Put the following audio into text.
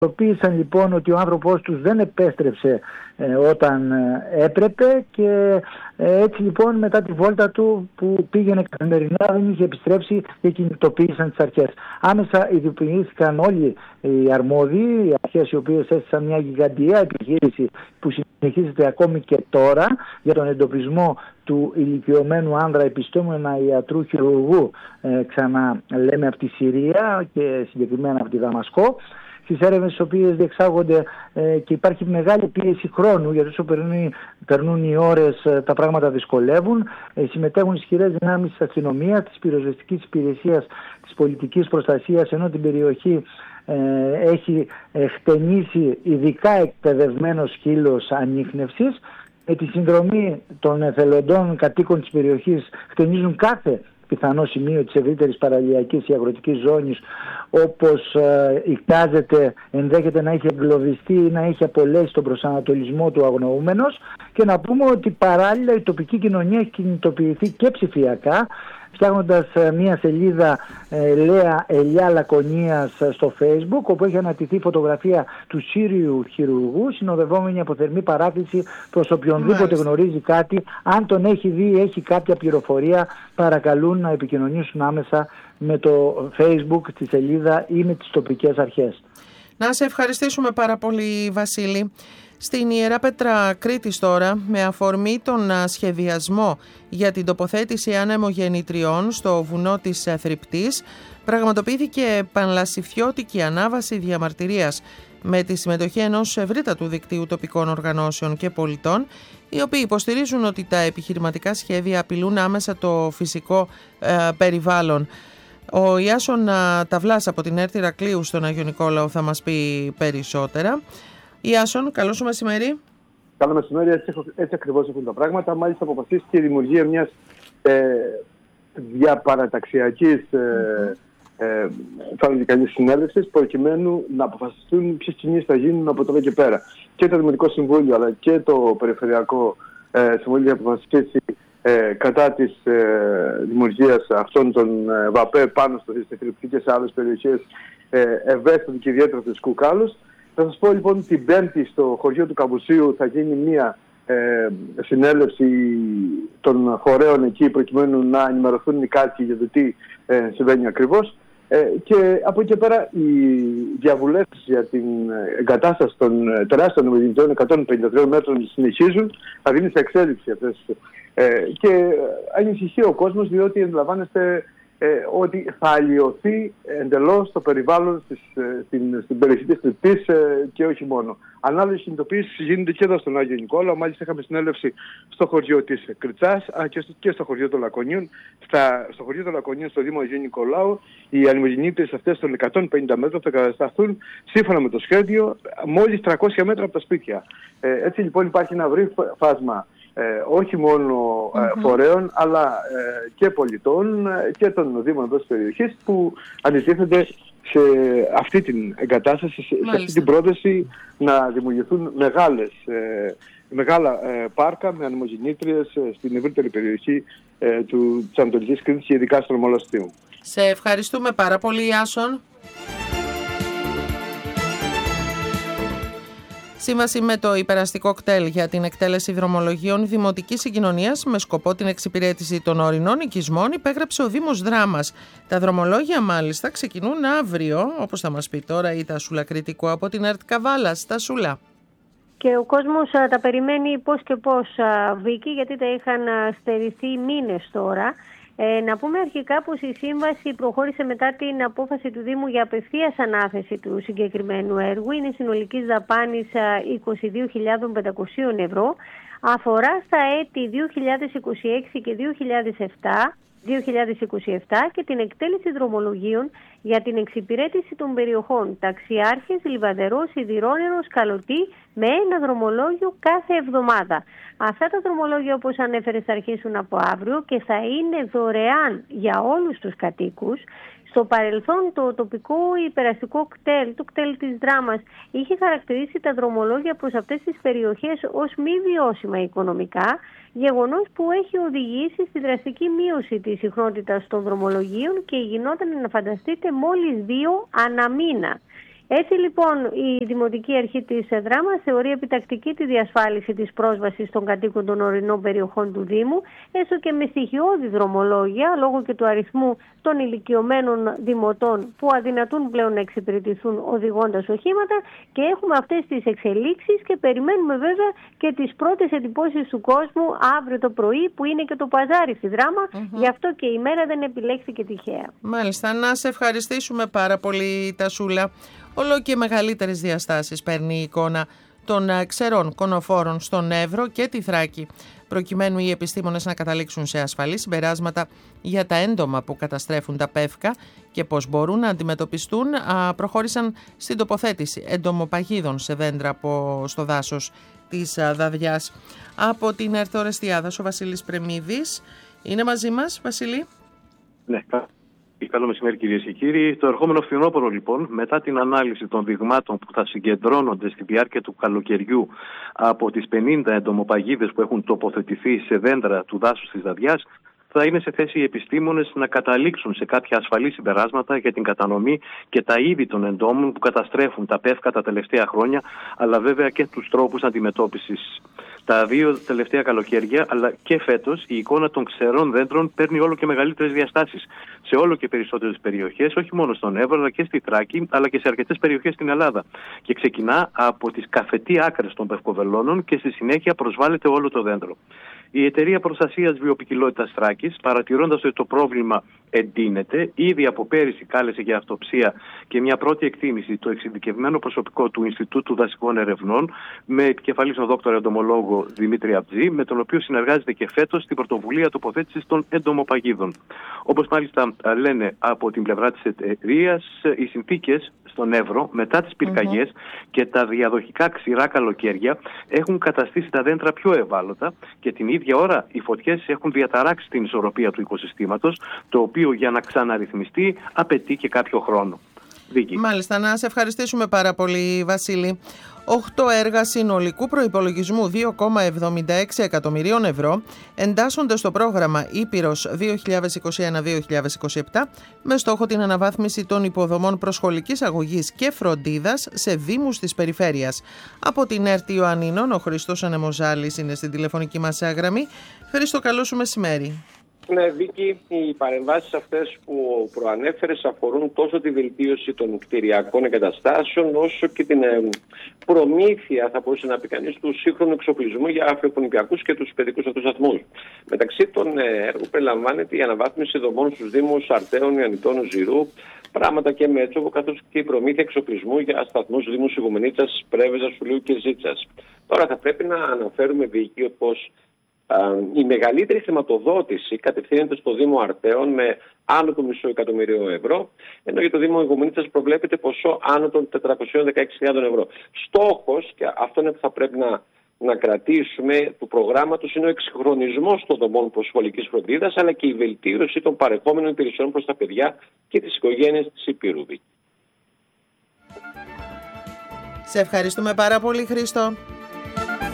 Συνειδητοποίησαν λοιπόν ότι ο άνθρωπός τους δεν επέστρεψε όταν έπρεπε και έτσι λοιπόν μετά τη βόλτα του που πήγαινε καθημερινά δεν είχε επιστρέψει και κινητοποίησαν τις αρχές. Άμεσα ειδοποιήθηκαν όλοι οι αρμόδιοι, οι αρχές οι οποίες έστησαν μια γιγαντιαία επιχείρηση που συνεχίζεται ακόμη και τώρα για τον εντοπισμό του ηλικιωμένου άνδρα επιστήμονα ιατρού χειρουργού, ξαναλέμε από τη Συρία και συγκεκριμένα από τη Δαμασκό. Στις έρευνες στις οποίες διεξάγονται και υπάρχει μεγάλη πίεση χρόνου, γιατί όσο περνούν οι ώρες τα πράγματα δυσκολεύουν. Συμμετέχουν ισχυρές δυνάμεις της αστυνομίας, της πυροσβεστικής υπηρεσίας, της πολιτικής προστασίας, ενώ την περιοχή έχει χτενίσει ειδικά εκπαιδευμένος σκύλος ανίχνευσης. Με τη συνδρομή των εθελοντών κατοίκων της περιοχής χτενίζουν κάθε πιθανό σημείο της ευρύτερης παραλιακής ή αγροτικής ζώνης, όπως εικάζεται, ενδέχεται να έχει εγκλωβιστεί ή να έχει απολέσει τον προσανατολισμό του αγνοούμενος. Και να πούμε ότι παράλληλα η τοπική κοινωνία έχει κινητοποιηθεί και ψηφιακά, φτιάχνοντας μια σελίδα Λέα Ελιά Λακωνίας στο Facebook, όπου έχει αναρτηθεί φωτογραφία του Σύριου χειρουργού, συνοδευόμενη από θερμή παράκληση προς οποιονδήποτε γνωρίζει κάτι. Αν τον έχει δει ή έχει κάποια πληροφορία, παρακαλούν να επικοινωνήσουν άμεσα με το Facebook, τη σελίδα ή με τις τοπικές αρχές. Να σε ευχαριστήσουμε πάρα πολύ, Βασίλη. Στην Ιερά Πέτρα Κρήτης τώρα, με αφορμή τον σχεδιασμό για την τοποθέτηση ανεμογεννητριών στο βουνό της Θρυπτής, πραγματοποιήθηκε πανλασιφιώτικη ανάβαση διαμαρτυρίας με τη συμμετοχή ενός ευρύτατου δικτύου τοπικών οργανώσεων και πολιτών, οι οποίοι υποστηρίζουν ότι τα επιχειρηματικά σχέδια απειλούν άμεσα το φυσικό περιβάλλον. Ο Ιάσον Ταυλάς από την ΕΡΤ Ηρακλείου στον Άγιο Νικόλαο θα μας πει περισσότερα. Ιάσον, καλό σου μεσημέρι. Καλό μεσημέρι, έτσι ακριβώς έχουν τα πράγματα. Μάλιστα αποφασίστηκε η δημιουργία μιας διαπαραταξιακής συνέλευσης, προκειμένου να αποφασιστούν ποιες κινήσεις θα γίνουν από τώρα και πέρα. Και το Δημοτικό Συμβούλιο αλλά και το Περιφερειακό Συμβούλιο θα αποφασίσει κατά της δημιουργίας αυτών των ΒΑΠΕ πάνω στο Θρυπτή και σε άλλες περιοχές ευαίσθητου και ιδιαίτερα φυσικού κάλους. Θα σας πω λοιπόν την Πέμπτη στο χωριό του Καμπουσίου θα γίνει μια συνέλευση των φορέων εκεί, προκειμένου να ενημερωθούν οι κάτοικοι για το τι συμβαίνει ακριβώς. Και από εκεί και πέρα οι διαβουλεύσεις για την εγκατάσταση των τεράστιων ανεμογεννητριών 153 μέτρων συνεχίζουν, θα δίνει σε εξέλιξη αυτές. Και ανησυχεί ο κόσμος, διότι αντιλαμβάνεστε ότι θα αλλοιωθεί εντελώς το περιβάλλον στην περιοχή της Θρυπτής και όχι μόνο. Ανάλογες κινητοποιήσεις γίνονται και εδώ στον Άγιο Νικόλαο. Μάλιστα είχαμε συνέλευση στο χωριό της Κριτσάς και στο χωριό των Λακωνίων. Στο χωριό των Λακωνίων, στο Δήμο Αγίου Νικολάου, οι ανεμογεννήτριες αυτές των 150 μέτρων θα κατασταθούν σύμφωνα με το σχέδιο μόλις 300 μέτρα από τα σπίτια. Έτσι λοιπόν υπάρχει ένα ευρύ φάσμα όχι μόνο φορέων αλλά και πολιτών και των Δήμων εδώ της περιοχής που αντιτίθενται σε αυτή την εγκατάσταση, σε αυτή την πρόταση να δημιουργηθούν μεγάλα πάρκα με ανεμογεννήτριες στην ευρύτερη περιοχή της Ανατολικής Κρήτης και ειδικά στον Ομόλο Αστείου. Σε ευχαριστούμε πάρα πολύ, Ιάσον. Σύμβαση με το υπεραστικό κτέλ για την εκτέλεση δρομολογίων δημοτικής συγκοινωνίας με σκοπό την εξυπηρέτηση των ορεινών οικισμών υπέγραψε ο Δήμος Δράμας. Τα δρομολόγια μάλιστα ξεκινούν αύριο, όπως θα μας πει τώρα η Τασούλα Κρητικού από την ΕΡΤ Καβάλας. Τασούλα. Και ο κόσμος τα περιμένει πώς και πώς, Βίκη, γιατί τα είχαν στερηθεί μήνες τώρα. Να πούμε αρχικά πως η σύμβαση προχώρησε μετά την απόφαση του Δήμου για απευθείας ανάθεση του συγκεκριμένου έργου. Είναι συνολικής δαπάνης 22.500 ευρώ. Αφορά στα έτη 2026 και 2027 και την εκτέλεση δρομολογίων για την εξυπηρέτηση των περιοχών Ταξιάρχες, Λιβαδερός, Σιδηρόνερος, Καλωτή με ένα δρομολόγιο κάθε εβδομάδα. Αυτά τα δρομολόγια, όπως ανέφερες, θα αρχίσουν από αύριο και θα είναι δωρεάν για όλους τους κατοίκους. Στο παρελθόν το τοπικό υπεραστικό κτέλ, το κτέλ της Δράμας, είχε χαρακτηρίσει τα δρομολόγια προς αυτές τις περιοχές ως μη βιώσιμα οικονομικά, γεγονός που έχει οδηγήσει στη δραστική μείωση της συχνότητας των δρομολογίων και γινόταν, να φανταστείτε, μόλις 2 ανά μήνα. Έτσι λοιπόν η Δημοτική Αρχή της Δράμας θεωρεί επιτακτική τη διασφάλιση της πρόσβασης των κατοίκων των ορεινών περιοχών του Δήμου, έστω και με στοιχειώδη δρομολόγια, λόγω και του αριθμού των ηλικιωμένων δημοτών που αδυνατούν πλέον να εξυπηρετηθούν οδηγώντας οχήματα, και έχουμε αυτές τις εξελίξεις και περιμένουμε βέβαια και τις πρώτες εντυπώσεις του κόσμου αύριο το πρωί, που είναι και το παζάρι στη Δράμα. Γι' αυτό και η μέρα δεν επιλέχθηκε τυχαία. Μάλιστα, να σε ευχαριστήσουμε πάρα πολύ, Τασούλα. Όλο και μεγαλύτερες διαστάσεις παίρνει η εικόνα των ξερών κονοφόρων στον Εύρο και τη Θράκη, προκειμένου οι επιστήμονες να καταλήξουν σε ασφαλή συμπεράσματα για τα έντομα που καταστρέφουν τα πεύκα και πώς μπορούν να αντιμετωπιστούν. Προχώρησαν στην τοποθέτηση εντομοπαγίδων σε δέντρα στο δάσος της Δαδιάς. Από την Ερθορεστιάδας, ο Βασίλης Πρεμίδης είναι μαζί μας. Βασίλη. Ναι, καλό μεσημέρι κυρίες και κύριοι. Το ερχόμενο φθινόπωρο λοιπόν, μετά την ανάλυση των δειγμάτων που θα συγκεντρώνονται στη διάρκεια του καλοκαιριού από τις 50 εντομοπαγίδες που έχουν τοποθετηθεί σε δέντρα του δάσους της Δαδιάς, θα είναι σε θέση οι επιστήμονες να καταλήξουν σε κάποια ασφαλή συμπεράσματα για την κατανομή και τα είδη των εντόμων που καταστρέφουν τα πεύκα τα τελευταία χρόνια, αλλά βέβαια και τους τρόπους αντιμετώπισης. Τα δύο τελευταία καλοκαίρια, αλλά και φέτος, η εικόνα των ξερών δέντρων παίρνει όλο και μεγαλύτερες διαστάσεις σε όλο και περισσότερες περιοχές, όχι μόνο στον Εύρο, αλλά και στη Θράκη, αλλά και σε αρκετές περιοχές στην Ελλάδα. Και ξεκινά από τις καφετή άκρες των πευκοβελώνων και στη συνέχεια προσβάλλεται όλο το δέντρο. Η Εταιρεία Προστασίας Βιοποικιλότητας Θράκης, παρατηρώντας ότι το πρόβλημα εντείνεται, ήδη από πέρυσι κάλεσε για αυτοψία και μια πρώτη εκτίμηση το εξειδικευμένο προσωπικό του Ινστιτούτου Δασικών Ερευνών, με επικεφαλής τον δόκτωρα εντομολόγο Δημήτρη Αμπτζή, με τον οποίο συνεργάζεται και φέτος στην πρωτοβουλία τοποθέτησης των εντομοπαγίδων. Όπως μάλιστα λένε από την πλευρά της εταιρείας, οι συνθήκες στον Εύρο μετά τις πυρκαγιές και τα διαδοχικά ξηρά καλοκαίρια έχουν καταστήσει τα δέντρα πιο ευάλωτα, και την ίδια ώρα οι φωτιές έχουν διαταράξει την ισορροπία του οικοσυστήματος, το οποίο για να ξαναρυθμιστεί απαιτεί και κάποιο χρόνο. Δίκη. Μάλιστα, να σε ευχαριστήσουμε πάρα πολύ, Βασίλη. 8 έργα συνολικού προϋπολογισμού 2,76 εκατομμυρίων ευρώ εντάσσονται στο πρόγραμμα Ήπειρος 2021-2027 με στόχο την αναβάθμιση των υποδομών προσχολικής αγωγής και φροντίδας σε δήμους της περιφέρειας. Από την ΕΡΤ Ιωαννίνων, ο Χριστός Ανεμοζάλης είναι στην τηλεφωνική μας γραμμή. Χριστό, καλό σου μεσημέρι. Ναι, Βίκη, οι παρεμβάσεις αυτές που προανέφερες αφορούν τόσο τη βελτίωση των κτηριακών εγκαταστάσεων, όσο και την προμήθεια, θα μπορούσε να πει κανείς, του σύγχρονου εξοπλισμού για αφροκοινωνικιακούς και τους παιδικούς αυτούς σταθμούς. Μεταξύ των έργων περιλαμβάνεται η αναβάθμιση δομών στους Δήμους Αρτέων, Ιαννητών, Ζηρού, Πράματα και Μέτσοβο, καθώς και η προμήθεια εξοπλισμού για σταθμούς Δήμους Ιγουμενίτσας, Πρέβεζας, Σουλίου και Ζήτσας. Τώρα θα πρέπει να αναφέρουμε, Βίκη, πως η μεγαλύτερη χρηματοδότηση κατευθύνεται στο Δήμο Αρτέων με άνω του μισό εκατομμυρίου ευρώ, ενώ για το Δήμο Ιγουμενίτσας προβλέπεται ποσό άνω των 416.000 ευρώ. Στόχος, και αυτό είναι που θα πρέπει να κρατήσουμε, του προγράμματος είναι ο εξυγχρονισμός των δομών προσχολικής φροντίδας, αλλά και η βελτίωση των παρεχόμενων υπηρεσιών προς τα παιδιά και τις οικογένειες της Υπήρου. Σε ευχαριστούμε πάρα πολύ, Χρήστο.